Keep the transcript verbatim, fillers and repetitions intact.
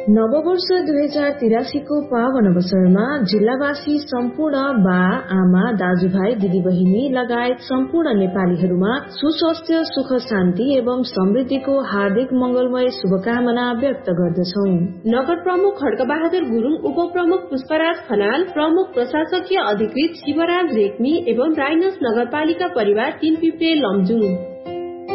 नववर्ष दुई हजार तिरासीको पावन अवसरमा जिल्लावासी सम्पूर्ण बा आमा दाजुभाइ दिदीबहिनी लगायत सम्पूर्ण नेपालीहरूमा सुस्वास्थ्य सुख शान्ति एवं समृद्धिको हार्दिक मंगलमय शुभकामना व्यक्त गर्दछौ। नगर प्रमुख खड्कबहादुर गुरुङ, उपप्रमुख पुष्पराज खनाल, प्रमुख प्रशासकीय अधिकृत शिवराज रेग्मी एवं राइनस नगरपालिका परिवार तीन पिप्रे लमजुङ।